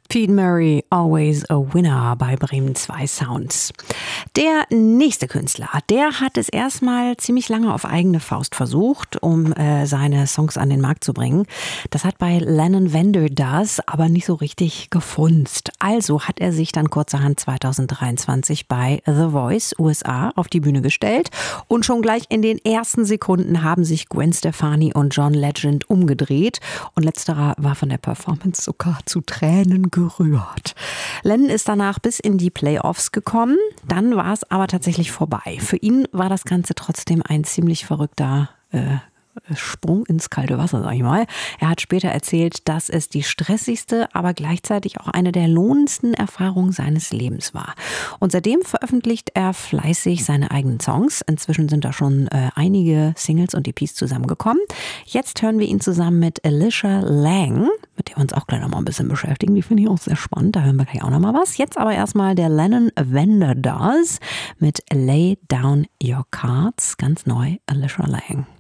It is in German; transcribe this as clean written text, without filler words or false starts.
Pete Murray, Always a Winner bei Bremen 2 Sounds. Der nächste Künstler, der hat es erstmal ziemlich lange auf eigene Faust versucht, um seine Songs an den Markt zu bringen. Das hat bei Lennon Vanderdoes aber nicht so richtig gefunzt. Also hat er sich dann kurzerhand 2023 bei The Voice USA auf die Bühne gestellt und schon gleich in den ersten Sekunden haben sich Gwen Stefani und John Legend umgedreht und letzterer war von der Performance sogar zu Tränen gerührt. Lennon ist danach bis in die Playoffs gekommen, dann war es aber tatsächlich vorbei. Für ihn war das Ganze trotzdem ein ziemlich verrückter Sprung ins kalte Wasser, sag ich mal. Er hat später erzählt, dass es die stressigste, aber gleichzeitig auch eine der lohnendsten Erfahrungen seines Lebens war. Und seitdem veröffentlicht er fleißig seine eigenen Songs. Inzwischen sind da schon einige Singles und EPs zusammengekommen. Jetzt hören wir ihn zusammen mit Alicia Lang, mit der wir uns auch gleich noch mal ein bisschen beschäftigen. Die finde ich auch sehr spannend. Da hören wir gleich auch noch mal was. Jetzt aber erstmal der Lennon Vanderdoes mit Lay Down Your Cards. Ganz neu, Alicia Lang.